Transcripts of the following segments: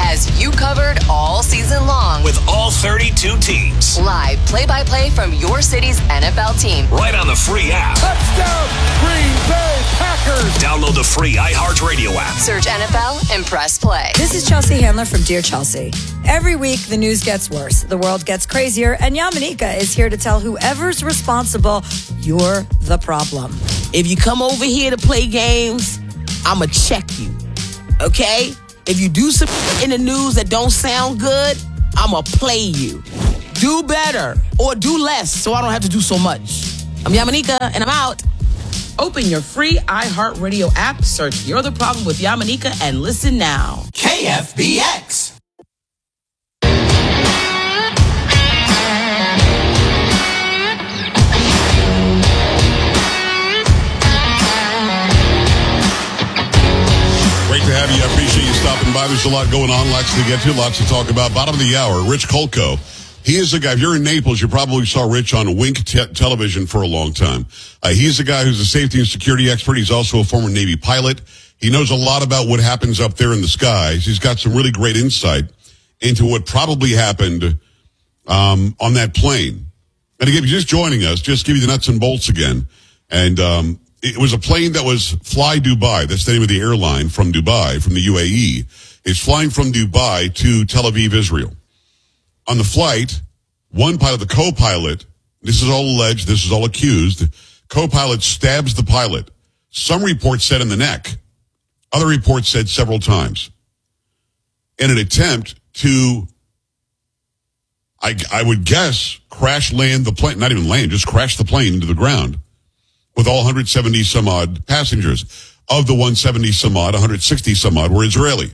has you covered all season long. With all 32 teams. Live play-by-play from your city's NFL team. Right on the free app. Touchdown, Green Bay Packers. Download the free iHeartRadio app. Search NFL and press play. This is Chelsea Handler from Dear Chelsea. Every week, the news gets worse. The world gets crazier, and Yamanika is here to tell whoever's responsible, you're the problem. If you come over here to play games, I'ma check you, okay? If you do something in the news that don't sound good, I'ma play you. Do better or do less so I don't have to do so much. I'm Yamanika, and I'm out. Open your free iHeartRadio app, search You're the Problem with Yamanika, and listen now. KFBX. Great to have you. I appreciate you stopping by. There's a lot going on, lots to get to, lots to talk about. Bottom of the hour, Rich Kolko. He is a guy, if you're in Naples, you probably saw Rich on Wink television for a long time. He's a guy who's a safety and security expert. He's also a former Navy pilot. He knows a lot about what happens up there in the skies. He's got some really great insight into what probably happened on that plane. And again, if you're just joining us, just give you the nuts and bolts again. And it was a plane that was Fly Dubai. That's the name of the airline from Dubai, from the UAE. It's flying from Dubai to Tel Aviv, Israel. On the flight, one pilot, the co-pilot, this is all alleged, this is all accused, co-pilot stabs the pilot. Some reports said in the neck. Other reports said several times. In an attempt to, I would guess, crash land the plane, not even land, just crash the plane into the ground with all 170 some odd passengers. Of the 170 some odd, 160 some odd were Israeli.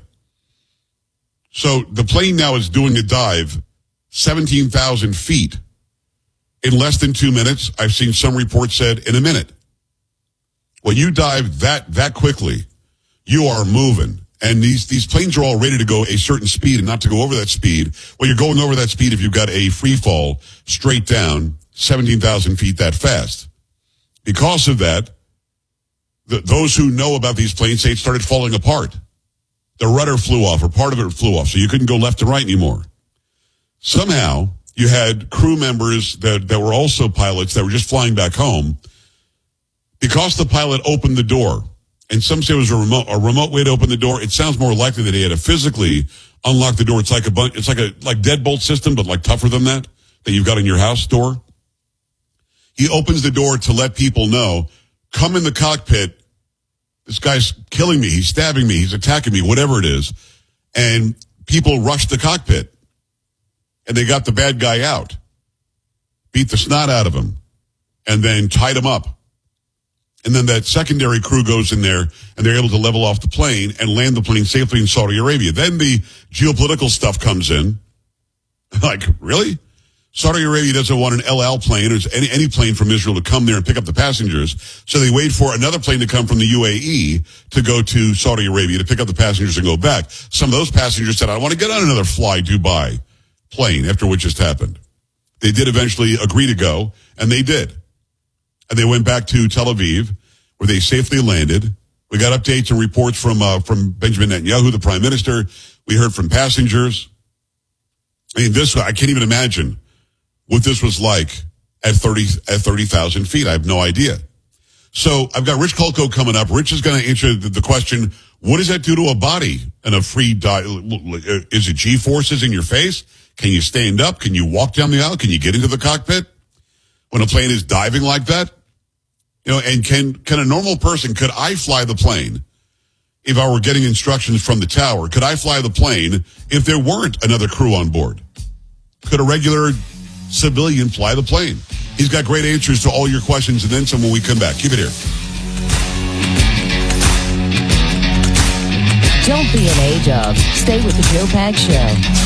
So the plane now is doing a dive 17,000 feet in less than 2 minutes. I've seen some reports said in a minute. When you dive that quickly, you are moving. And these planes are all ready to go a certain speed and not to go over that speed. Well, you're going over that speed if you've got a free fall straight down 17,000 feet that fast. Because of that, those who know about these planes say it started falling apart. The rudder flew off, or part of it flew off, so you couldn't go left and right anymore. Somehow, you had crew members that were also pilots that were just flying back home. Because the pilot opened the door, and some say it was a remote way to open the door, it sounds more likely that he had to physically unlock the door. It's like a deadbolt system, but like tougher than that you've got in your house door. He opens the door to let people know, come in the cockpit. This guy's killing me. He's stabbing me. He's attacking me, whatever it is. And people rushed the cockpit. And they got the bad guy out, beat the snot out of him, and then tied him up. And then that secondary crew goes in there, and they're able to level off the plane and land the plane safely in Saudi Arabia. Then the geopolitical stuff comes in. Like, really? Saudi Arabia doesn't want an El Al plane or any plane from Israel to come there and pick up the passengers. So they wait for another plane to come from the UAE to go to Saudi Arabia to pick up the passengers and go back. Some of those passengers said, I want to get on another Fly Dubai plane after what just happened. They did eventually agree to go, and they did. And they went back to Tel Aviv, where they safely landed. We got updates and reports from Benjamin Netanyahu, the prime minister. We heard from passengers. I mean, I can't even imagine what this was like at 30,000 feet. I have no idea. So I've got Rich Kolko coming up. Rich is going to answer the question, what does that do to a body in a free dive? Is it G-forces in your face? Can you stand up? Can you walk down the aisle? Can you get into the cockpit when a plane is diving like that? You know, and can a normal person, could I fly the plane if I were getting instructions from the tower? Could I fly the plane if there weren't another crew on board? Could a regular civilian fly the plane? He's got great answers to all your questions, and then some when we come back. Keep it here. Don't be an age of. Stay with the Joe Pags Show.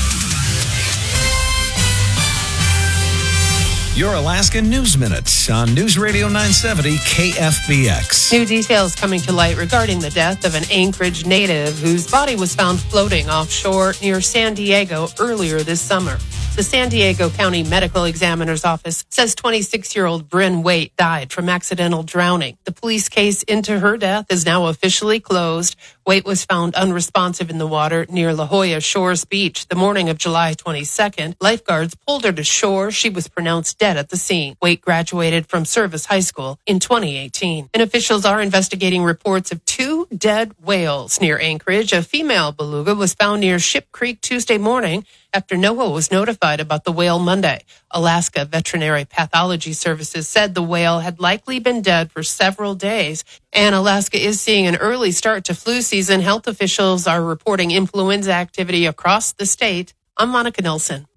Your Alaska News Minute on News Radio 970 KFBX. New details coming to light regarding the death of an Anchorage native whose body was found floating offshore near San Diego earlier this summer. The San Diego County Medical Examiner's Office says 26-year-old Bryn Waite died from accidental drowning. The police case into her death is now officially closed. Waite was found unresponsive in the water near La Jolla Shores Beach the morning of July 22nd. Lifeguards pulled her to shore. She was pronounced dead at the scene. Waite graduated from Service High School in 2018. And officials are investigating reports of 2 dead whales near Anchorage. A female beluga was found near Ship Creek Tuesday morning after NOAA was notified about the whale Monday. Alaska Veterinary Pathology Services said the whale had likely been dead for several days. And Alaska is seeing an early start to flu season. Health officials are reporting influenza activity across the state. I'm Monica Nelson.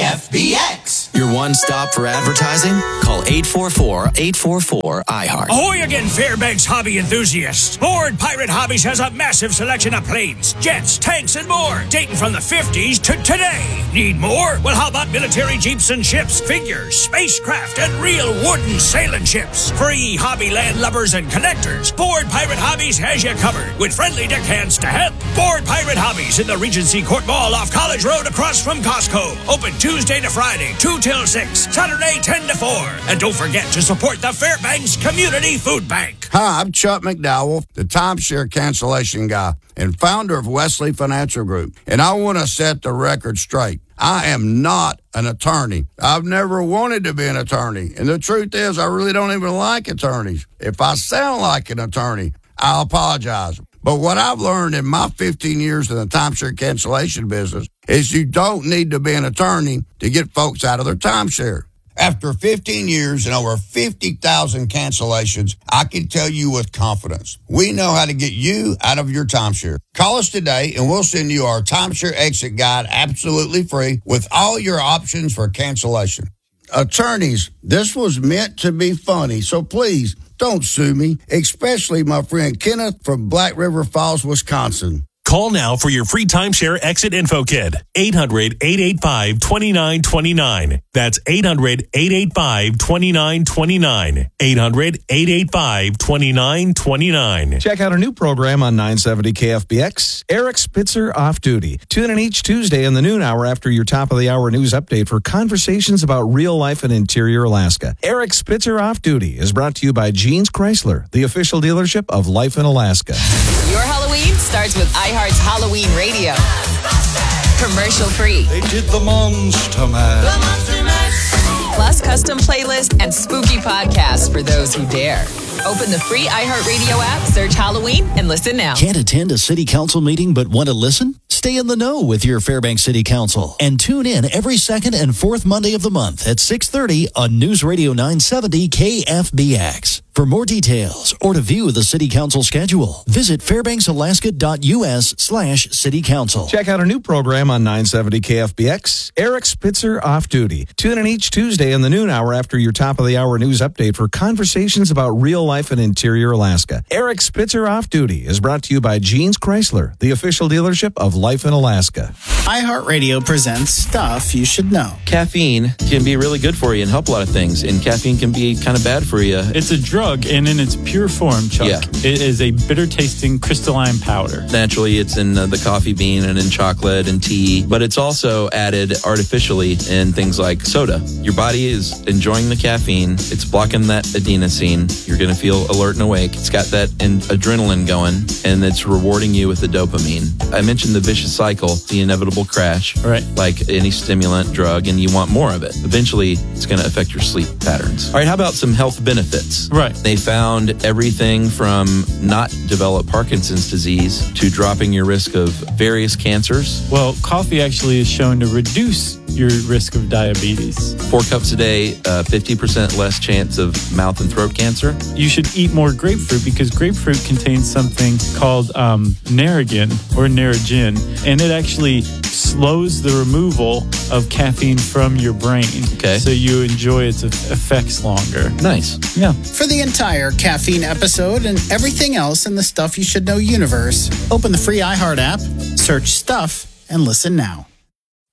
KFBX. Your one stop for advertising? Call 844-844-IHEART. Ahoy again, Fairbanks hobby enthusiasts. Board Pirate Hobbies has a massive selection of planes, jets, tanks, and more, dating from the 50s to today. Need more? Well, how about military jeeps and ships, figures, spacecraft, and real wooden sailing ships? Free Hobbyland lovers and collectors, Board Pirate Hobbies has you covered with friendly deckhands to help. Board Pirate Hobbies in the Regency Court Mall off College Road across from Costco. Open Tuesday to Friday, 2 till 6, Saturday 10 to 4. And don't forget to support the Fairbanks Community Food Bank. Hi, I'm Chuck McDowell, the timeshare cancellation guy and founder of Wesley Financial Group. And I want to set the record straight. I am not an attorney. I've never wanted to be an attorney. And the truth is, I really don't even like attorneys. If I sound like an attorney, I'll apologize. But what I've learned in my 15 years in the timeshare cancellation business is you don't need to be an attorney to get folks out of their timeshare. After 15 years and over 50,000 cancellations, I can tell you with confidence, we know how to get you out of your timeshare. Call us today and we'll send you our timeshare exit guide absolutely free with all your options for cancellation. Attorneys, this was meant to be funny, so please don't sue me, especially my friend Kenneth from Black River Falls, Wisconsin. Call now for your free timeshare exit info kit. 800-885-2929. That's 800-885-2929. 800-885-2929. Check out a new program on 970 KFBX, Eric Spitzer Off Duty. Tune in each Tuesday in the noon hour after your top of the hour news update for conversations about real life in interior Alaska. Eric Spitzer Off Duty is brought to you by Jeans Chrysler, the official dealership of Life in Alaska. Your Halloween starts with iHeart's Halloween Radio. Commercial free. They did the Monster Mash. Plus custom playlists and spooky podcasts for those who dare. Open the free iHeartRadio app, search Halloween, and listen now. Can't attend a city council meeting but want to listen? Stay in the know with your Fairbanks City Council and tune in every second and fourth Monday of the month at 6:30 on News Radio 970 KFBX. For more details or to view the City Council schedule, visit fairbanksalaska.us/City Council. Check out a new program on 970 KFBX, Eric Spitzer Off Duty. Tune in each Tuesday in the noon hour after your top of the hour news update for conversations about real life in interior Alaska. Eric Spitzer Off Duty is brought to you by Jeans Chrysler, the official dealership of Life in Alaska. iHeartRadio presents Stuff You Should Know. Caffeine can be really good for you and help a lot of things, and caffeine can be kind of bad for you. It's a drug, and in its pure form, Chuck, yeah. It is a bitter-tasting crystalline powder. Naturally, it's in the coffee bean and in chocolate and tea, but it's also added artificially in things like soda. Your body is enjoying the caffeine. It's blocking that adenosine. You're going to feel alert and awake. It's got that adrenaline going, and it's rewarding you with the dopamine. I mentioned the vicious cycle, the inevitable crash, right? Like any stimulant drug, and you want more of it. Eventually, it's going to affect your sleep patterns. All right, how about some health benefits? Right. They found everything from not develop Parkinson's disease to dropping your risk of various cancers. Well, coffee actually is shown to reduce your risk of diabetes. 4 cups a day, 50% less chance of mouth and throat cancer. You should eat more grapefruit because grapefruit contains something called Narragin or Narragin, and it actually slows the removal of caffeine from your brain. Okay. So you enjoy its effects longer. Nice. Yeah. For the entire caffeine episode and everything else in the Stuff You Should Know universe, open the free iHeart app, search Stuff, and listen now.